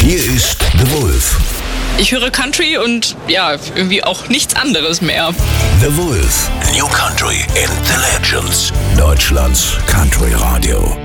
Hier ist The Wolf. Ich höre Country und ja, irgendwie auch nichts anderes mehr. The Wolf. New Country and the Legends. Deutschlands Country Radio.